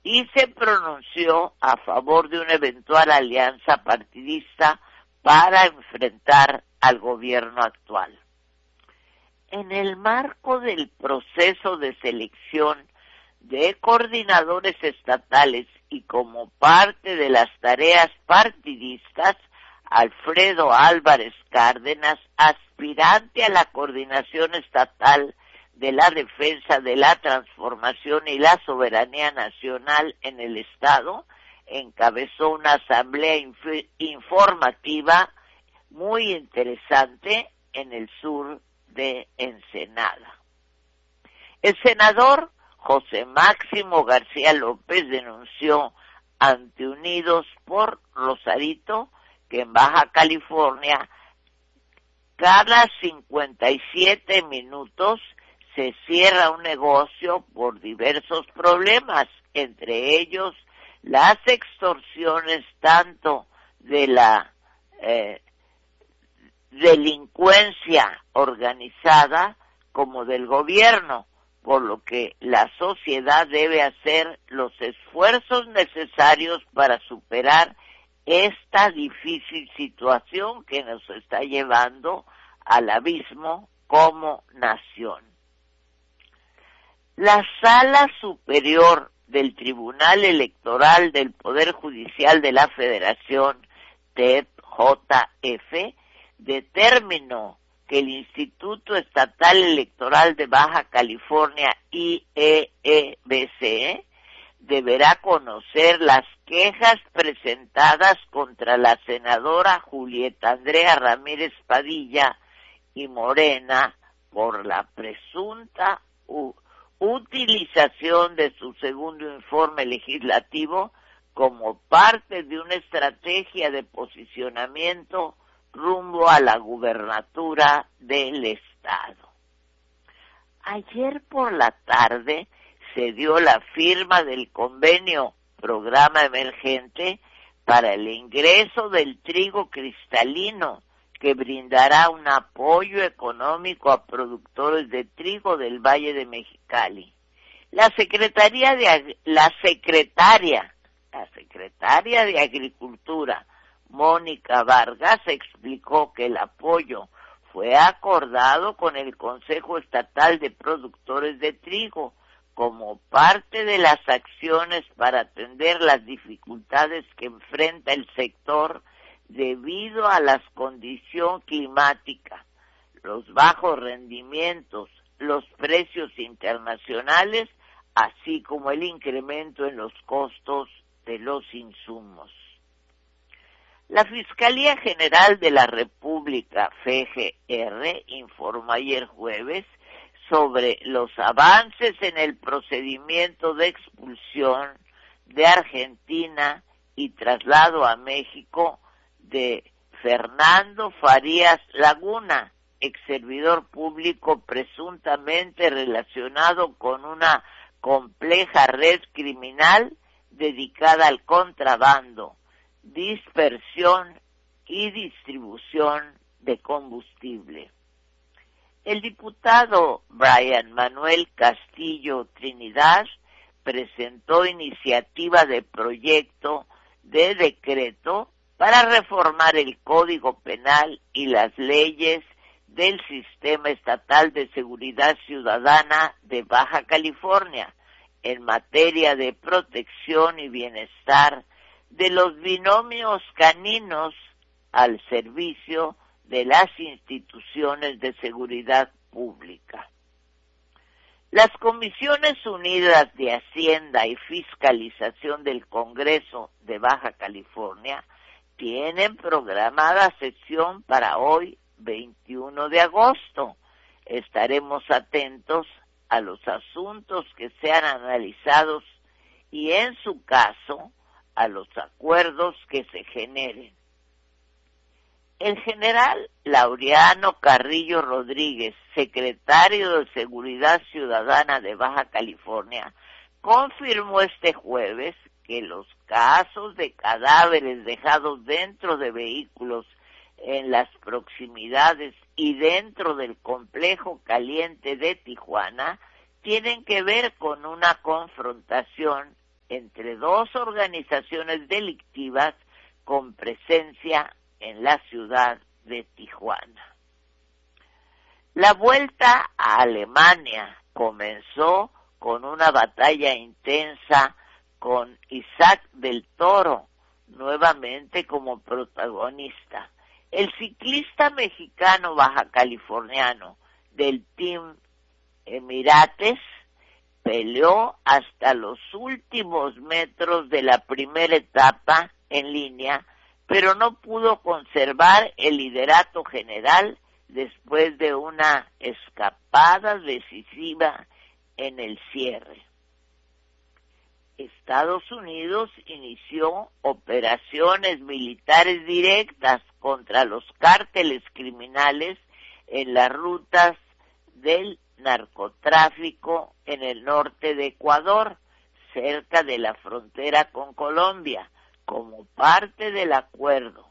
y se pronunció a favor de una eventual alianza partidista para enfrentar al gobierno actual. En el marco del proceso de selección de coordinadores estatales y como parte de las tareas partidistas, Alfredo Álvarez Cárdenas, aspirante a la coordinación estatal de la defensa de la transformación y la soberanía nacional en el Estado, encabezó una asamblea informativa muy interesante en el sur de Ensenada. El senador José Máximo García López denunció ante Unidos por Rosarito que en Baja California cada 57 minutos se cierra un negocio por diversos problemas, entre ellos las extorsiones tanto de la delincuencia organizada como del gobierno, por lo que la sociedad debe hacer los esfuerzos necesarios para superar esta difícil situación que nos está llevando al abismo como nación. La Sala Superior del Tribunal Electoral del Poder Judicial de la Federación, TEP-JF, determinó que el Instituto Estatal Electoral de Baja California, IEEBC, deberá conocer las quejas presentadas contra la senadora Julieta Andrea Ramírez Padilla y Morena por la presunta utilización de su segundo informe legislativo como parte de una estrategia de posicionamiento rumbo a la gubernatura del Estado. Ayer por la tarde se dio la firma del convenio Programa Emergente para el ingreso del trigo cristalino, que brindará un apoyo económico a productores de trigo del Valle de Mexicali. La secretaria de Agricultura, Mónica Vargas, explicó que el apoyo fue acordado con el Consejo Estatal de Productores de Trigo como parte de las acciones para atender las dificultades que enfrenta el sector debido a la condición climática, los bajos rendimientos, los precios internacionales, así como el incremento en los costos de los insumos. La Fiscalía General de la República, FGR, informó ayer jueves sobre los avances en el procedimiento de expulsión de Argentina y traslado a México de Fernando Farías Laguna, ex servidor público presuntamente relacionado con una compleja red criminal dedicada al contrabando, dispersión y distribución de combustible. El diputado Brian Manuel Castillo Trinidad presentó iniciativa de proyecto de decreto para reformar el Código Penal y las leyes del Sistema Estatal de Seguridad Ciudadana de Baja California en materia de protección y bienestar de los binomios caninos al servicio de las instituciones de seguridad pública. Las Comisiones Unidas de Hacienda y Fiscalización del Congreso de Baja California tienen programada sesión para hoy, 21 de agosto. Estaremos atentos a los asuntos que sean analizados y, en su caso, a los acuerdos que se generen. El general Laureano Carrillo Rodríguez, secretario de Seguridad Ciudadana de Baja California, confirmó este jueves que los casos de cadáveres dejados dentro de vehículos en las proximidades y dentro del complejo caliente de Tijuana tienen que ver con una confrontación entre dos organizaciones delictivas con presencia en la ciudad de Tijuana. La vuelta a Alemania comenzó con una batalla intensa con Isaac del Toro, nuevamente como protagonista. El ciclista mexicano baja californiano del Team Emirates peleó hasta los últimos metros de la primera etapa en línea, pero no pudo conservar el liderato general después de una escapada decisiva en el cierre. Estados Unidos inició operaciones militares directas contra los cárteles criminales en las rutas del narcotráfico en el norte de Ecuador, cerca de la frontera con Colombia, como parte del acuerdo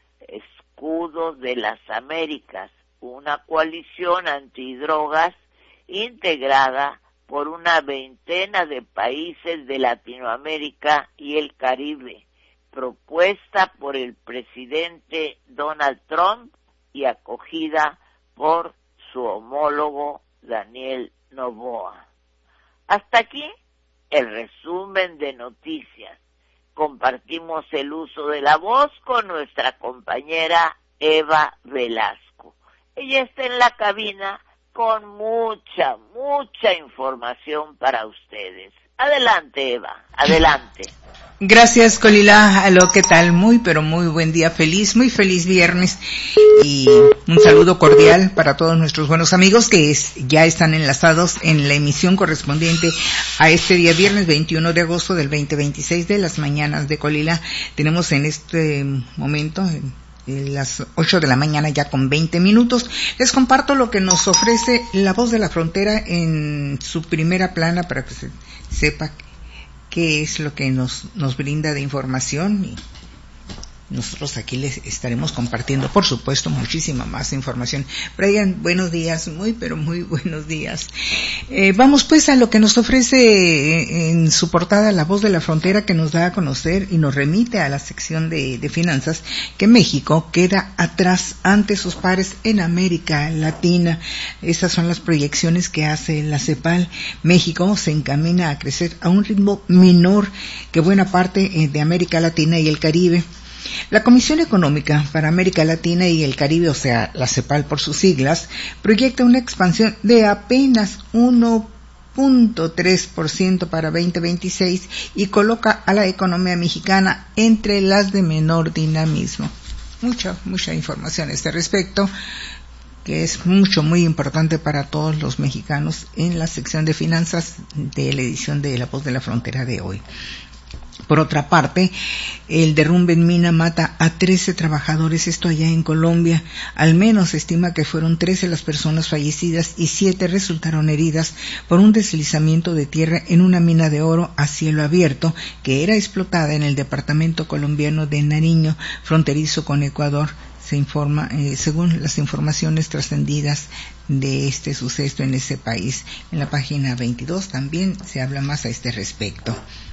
Escudo de las Américas, una coalición antidrogas integrada por una veintena de países de Latinoamérica y el Caribe, propuesta por el presidente Donald Trump y acogida por su homólogo Daniel Noboa. Hasta aquí el resumen de noticias. Compartimos el uso de la voz con nuestra compañera Eva Velasco. Ella está en la cabina con mucha información para ustedes. Adelante, Eva, adelante. Gracias, Colila. Aló, ¿qué tal? Muy buen día, muy feliz viernes, y un saludo cordial para todos nuestros buenos amigos que ya están enlazados en la emisión correspondiente a este día viernes 21 de agosto del 2026 de las mañanas de Colila. Tenemos en este momento las 8 de la mañana ya con 20 minutos. Les comparto lo que nos ofrece La Voz de la Frontera en su primera plana para que se sepa qué es lo que nos brinda de información, y nosotros aquí les estaremos compartiendo, por supuesto, muchísima más información. Brian, buenos días, muy buenos días. Vamos pues a lo que nos ofrece en su portada La Voz de la Frontera, que nos da a conocer y nos remite a la sección de finanzas que México queda atrás ante sus pares en América Latina. Estas son las proyecciones que hace la CEPAL. México se encamina a crecer a un ritmo menor que buena parte de América Latina y el Caribe. La Comisión Económica para América Latina y el Caribe, o sea, la CEPAL por sus siglas, proyecta una expansión de apenas 1.3% para 2026 y coloca a la economía mexicana entre las de menor dinamismo. Mucha información a este respecto, que es muy importante para todos los mexicanos, en la sección de finanzas de la edición de La Voz de la Frontera de hoy. Por otra parte, el derrumbe en mina mata a 13 trabajadores, esto allá en Colombia. Al menos se estima que fueron 13 las personas fallecidas y 7 resultaron heridas por un deslizamiento de tierra en una mina de oro a cielo abierto que era explotada en el departamento colombiano de Nariño, fronterizo con Ecuador. Se informa, según las informaciones trascendidas de este suceso en ese país. En la página 22 también se habla más a este respecto.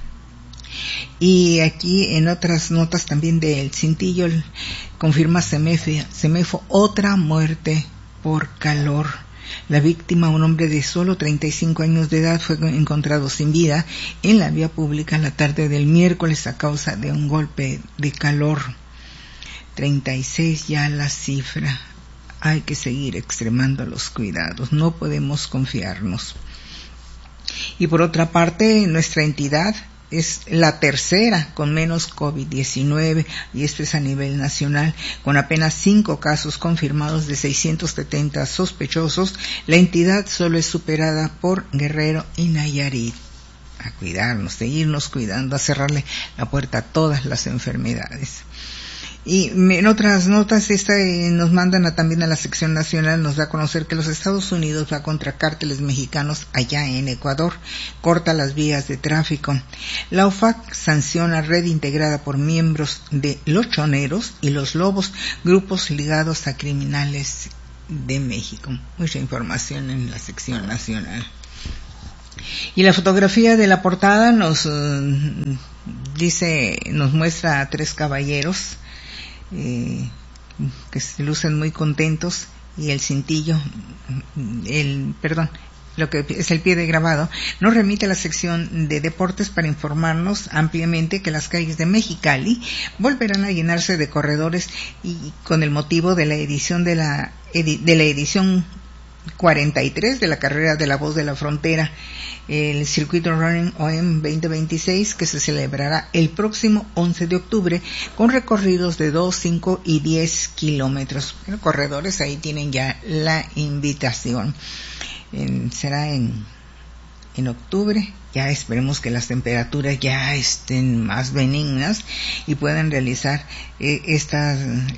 Y aquí en otras notas también del cintillo, confirma Semefo otra muerte por calor. La víctima, un hombre de solo 35 años de edad, fue encontrado sin vida en la vía pública la tarde del miércoles a causa de un golpe de calor. 36 ya la cifra. Hay que seguir extremando los cuidados, no podemos confiarnos. Y por otra parte, nuestra entidad es la tercera con menos COVID-19, y esto es a nivel nacional, con apenas 5 casos confirmados de 670 sospechosos. La entidad solo es superada por Guerrero y Nayarit. A cuidarnos, seguirnos cuidando, a cerrarle la puerta a todas las enfermedades. Y en otras notas, nos mandan también a la sección nacional, nos da a conocer que los Estados Unidos va contra cárteles mexicanos allá en Ecuador, corta las vías de tráfico. La OFAC sanciona red integrada por miembros de Los Choneros y Los Lobos, grupos ligados a criminales de México. Mucha información en la sección nacional. Y la fotografía de la portada nos muestra a 3 caballeros que se lucen muy contentos, y el cintillo, lo que es el pie de grabado, nos remite a la sección de deportes para informarnos ampliamente que las calles de Mexicali volverán a llenarse de corredores, y con el motivo de la edición de la edición 43 de la carrera de la Voz de la Frontera, el circuito Running OM 2026, que se celebrará el próximo 11 de octubre con recorridos de 2, 5 y 10 kilómetros. Bueno, corredores, ahí tienen ya la invitación. Será en octubre. Ya esperemos que las temperaturas ya estén más benignas y puedan realizar esta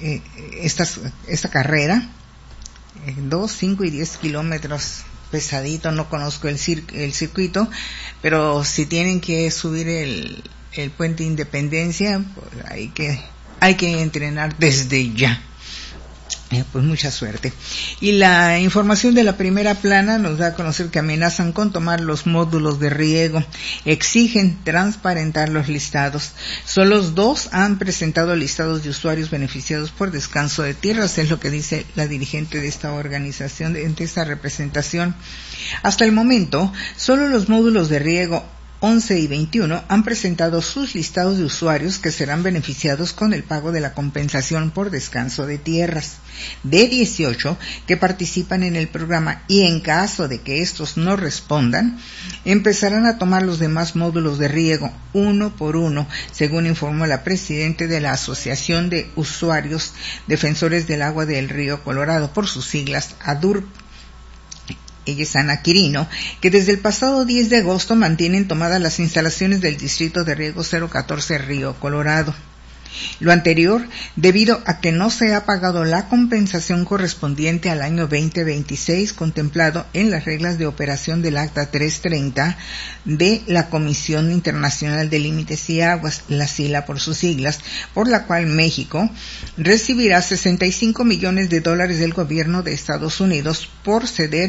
carrera. 2, 5 y 10 kilómetros, pesadito. No conozco el circuito, pero si tienen que subir el Puente Independencia, pues hay que entrenar desde ya. Pues mucha suerte. Y la información de la primera plana nos da a conocer que amenazan con tomar los módulos de riego, exigen transparentar los listados. Solo 2 han presentado listados de usuarios beneficiados por descanso de tierras, es lo que dice la dirigente de esta organización, de esta representación. Hasta el momento, solo los módulos de riego 11 y 21 han presentado sus listados de usuarios que serán beneficiados con el pago de la compensación por descanso de tierras. De 18 que participan en el programa, y en caso de que estos no respondan, empezarán a tomar los demás módulos de riego uno por uno, según informó la presidenta de la Asociación de Usuarios Defensores del Agua del Río Colorado, por sus siglas ADURP. Ella es Ana Quirino, que desde el pasado 10 de agosto mantienen tomadas las instalaciones del Distrito de Riego 014 Río Colorado. Lo anterior debido a que no se ha pagado la compensación correspondiente al año 2026 contemplado en las reglas de operación del Acta 330 de la Comisión Internacional de Límites y Aguas, la CILA por sus siglas, por la cual México recibirá $65 millones del gobierno de Estados Unidos por ceder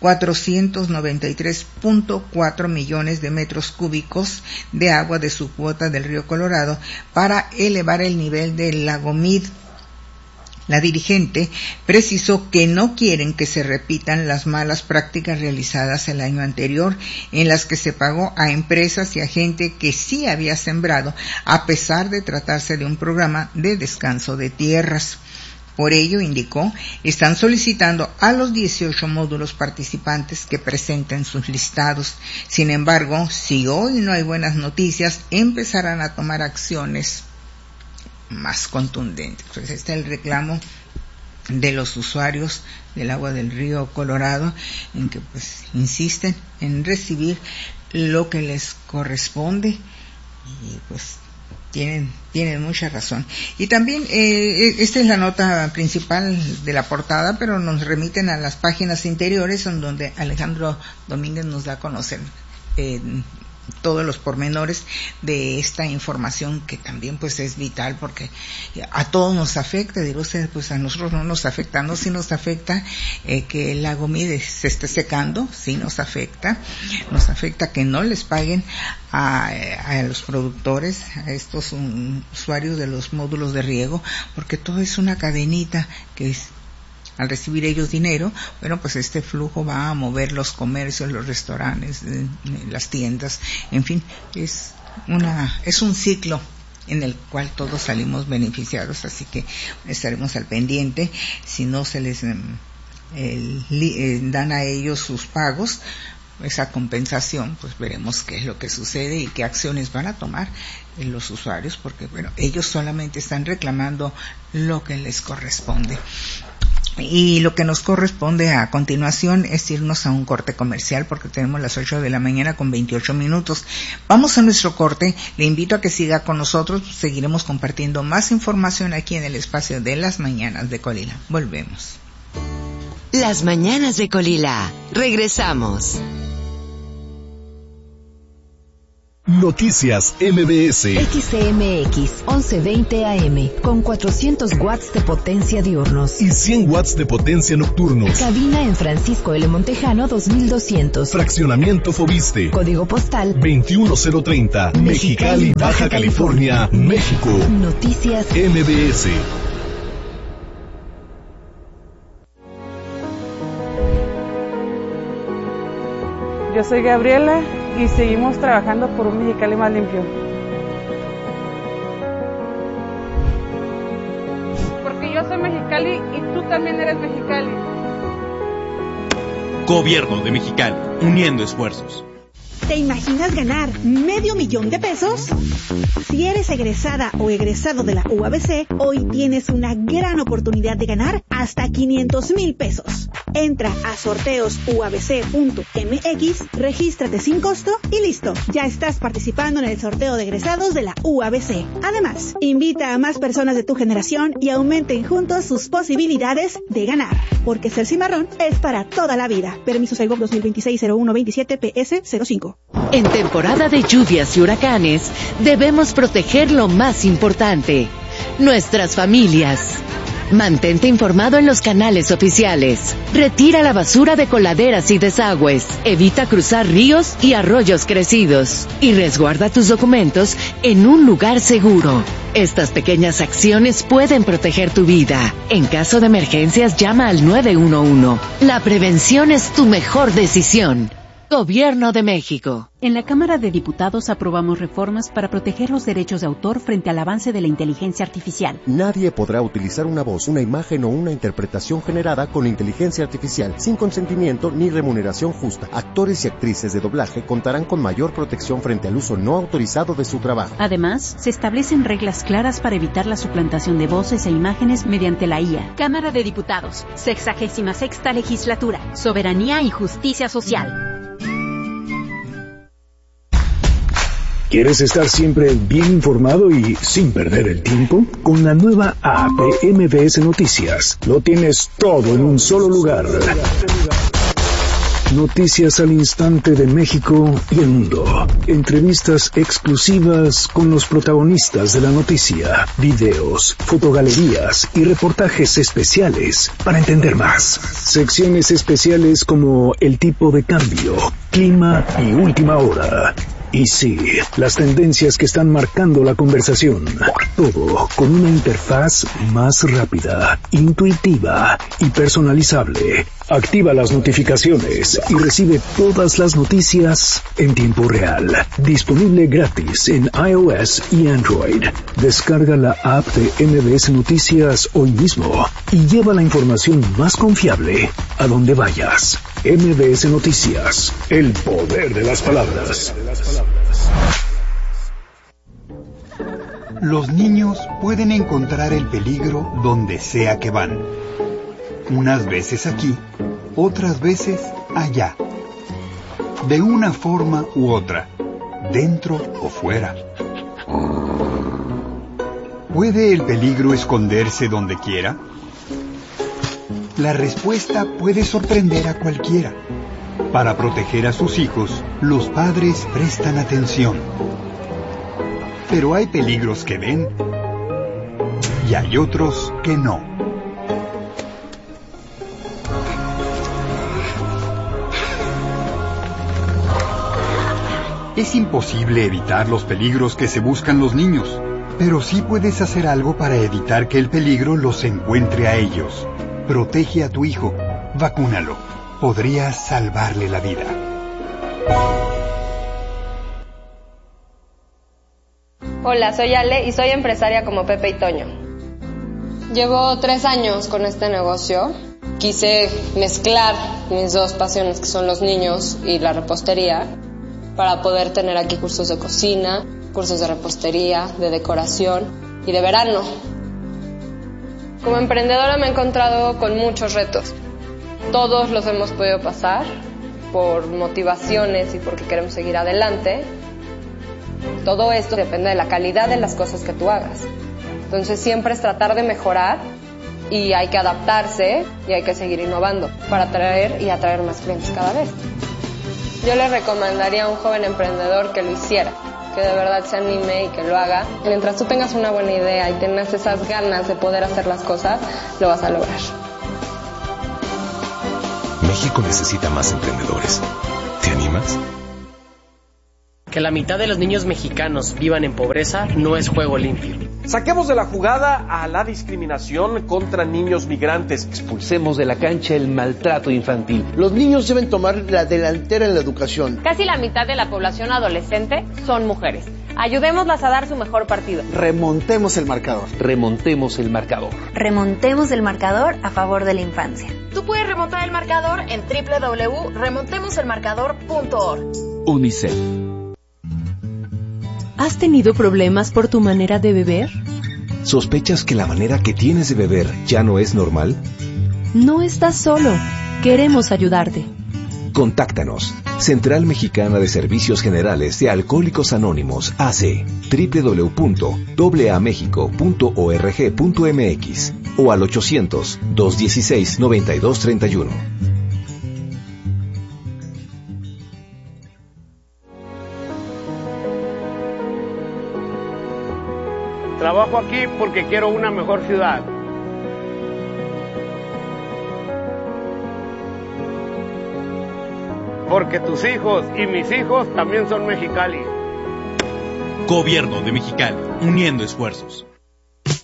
493.4 millones de metros cúbicos de agua de su cuota del río Colorado para elevar el nivel del lago Mead. La dirigente precisó que no quieren que se repitan las malas prácticas realizadas el año anterior, en las que se pagó a empresas y a gente que sí había sembrado, a pesar de tratarse de un programa de descanso de tierras. Por ello, indicó, están solicitando a los 18 módulos participantes que presenten sus listados. Sin embargo, si hoy no hay buenas noticias, empezarán a tomar acciones más contundentes. Pues está el reclamo de los usuarios del agua del río Colorado, en que pues insisten en recibir lo que les corresponde, y pues tienen mucha razón. Y también esta es la nota principal de la portada, pero nos remiten a las páginas interiores, en donde Alejandro Domínguez nos da a conocer todos los pormenores de esta información, que también pues es vital, porque a todos nos afecta. Digo usted, pues a nosotros no nos afecta, no, sí nos afecta que el lago Mead se esté secando, sí nos afecta que no les paguen a los productores, a estos usuarios de los módulos de riego, porque todo es una cadenita que es. Al recibir ellos dinero, bueno, pues este flujo va a mover los comercios, los restaurantes, las tiendas, en fin, es un ciclo en el cual todos salimos beneficiados, así que estaremos al pendiente. Si no se les dan a ellos sus pagos, esa compensación, pues veremos qué es lo que sucede y qué acciones van a tomar los usuarios, porque bueno, ellos solamente están reclamando lo que les corresponde. Y lo que nos corresponde a continuación es irnos a un corte comercial, porque tenemos las 8 de la mañana con 28 minutos. Vamos a nuestro corte. Le invito a que siga con nosotros. Seguiremos compartiendo más información aquí en el espacio de las mañanas de Colila. Volvemos. Las mañanas de Colila. Regresamos. Noticias MBS. XCMX 1120 AM con 400 watts de potencia diurnos y 100 watts de potencia nocturnos. Cabina en Francisco L. Montejano 2200. Fraccionamiento Fobiste. Código postal 21030. Mexicali, Baja California, México. Noticias MBS. Yo soy Gabriela y seguimos trabajando por un Mexicali más limpio. Porque yo soy Mexicali y tú también eres Mexicali. Gobierno de Mexicali, uniendo esfuerzos. ¿Te imaginas ganar $500,000 de pesos? Si eres egresada o egresado de la UABC, hoy tienes una gran oportunidad de ganar hasta $500,000 pesos. Entra a sorteosuabc.mx, regístrate sin costo y listo. Ya estás participando en el sorteo de egresados de la UABC. Además, invita a más personas de tu generación y aumenten juntos sus posibilidades de ganar. Porque ser cimarrón es para toda la vida. Permiso Segov 2026-0127 PS05. En temporada de lluvias y huracanes, debemos proteger lo más importante, nuestras familias. Mantente informado en los canales oficiales. Retira la basura de coladeras y desagües. Evita cruzar ríos y arroyos crecidos. Y resguarda tus documentos en un lugar seguro. Estas pequeñas acciones pueden proteger tu vida. En caso de emergencias, llama al 911. La prevención es tu mejor decisión. Gobierno de México. En la Cámara de Diputados aprobamos reformas para proteger los derechos de autor frente al avance de la inteligencia artificial. Nadie podrá utilizar una voz, una imagen o una interpretación generada con inteligencia artificial sin consentimiento ni remuneración justa. Actores y actrices de doblaje contarán con mayor protección frente al uso no autorizado de su trabajo. Además, se establecen reglas claras para evitar la suplantación de voces e imágenes mediante la IA. Cámara de Diputados, 66ª Legislatura, Soberanía y Justicia Social. ¿Quieres estar siempre bien informado y sin perder el tiempo? Con la nueva app de MBS Noticias, lo tienes todo en un solo lugar. Noticias al instante de México y el mundo. Entrevistas exclusivas con los protagonistas de la noticia. Videos, fotogalerías y reportajes especiales para entender más. Secciones especiales como el tipo de cambio, clima y última hora. Y sí, las tendencias que están marcando la conversación. Todo con una interfaz más rápida, intuitiva y personalizable. Activa las notificaciones y recibe todas las noticias en tiempo real. Disponible gratis en iOS y Android. Descarga la app de MBS Noticias hoy mismo y lleva la información más confiable a donde vayas. MBS Noticias, el poder de las palabras. Los niños pueden encontrar el peligro donde sea que van. Unas veces aquí, otras veces allá. De una forma u otra, dentro o fuera. ¿Puede el peligro esconderse donde quiera? La respuesta puede sorprender a cualquiera. Para proteger a sus hijos, los padres prestan atención. Pero hay peligros que ven y hay otros que no. Es imposible evitar los peligros que se buscan los niños, pero sí puedes hacer algo para evitar que el peligro los encuentre a ellos. Protege a tu hijo, vacúnalo. Podrías salvarle la vida. Hola, soy Ale y soy empresaria como Pepe y Toño. Llevo 3 años con este negocio. Quise mezclar mis dos pasiones, que son los niños y la repostería, para poder tener aquí cursos de cocina, cursos de repostería, de decoración y de verano. Como emprendedora me he encontrado con muchos retos. Todos los hemos podido pasar por motivaciones y porque queremos seguir adelante. Todo esto depende de la calidad de las cosas que tú hagas. Entonces siempre es tratar de mejorar y hay que adaptarse y hay que seguir innovando para atraer y atraer más clientes cada vez. Yo le recomendaría a un joven emprendedor que lo hiciera, que de verdad se anime y que lo haga. Mientras tú tengas una buena idea y tengas esas ganas de poder hacer las cosas, lo vas a lograr. México necesita más emprendedores. ¿Te animas? Que la mitad de los niños mexicanos vivan en pobreza no es juego limpio. Saquemos de la jugada a la discriminación contra niños migrantes. Expulsemos de la cancha el maltrato infantil. Los niños deben tomar la delantera en la educación. Casi la mitad de la población adolescente son mujeres. Ayudémoslas a dar su mejor partido. Remontemos el marcador. Remontemos el marcador. Remontemos el marcador a favor de la infancia. Tú puedes remontar el marcador en www.remontemoselmarcador.org. UNICEF. ¿Has tenido problemas por tu manera de beber? ¿Sospechas que la manera que tienes de beber ya no es normal? No estás solo. Queremos ayudarte. Contáctanos. Central Mexicana de Servicios Generales de Alcohólicos Anónimos, AC, www.aamexico.org.mx o al 800-216-9231. Trabajo aquí porque quiero una mejor ciudad. Porque tus hijos y mis hijos también son Mexicali. Gobierno de Mexicali, uniendo esfuerzos.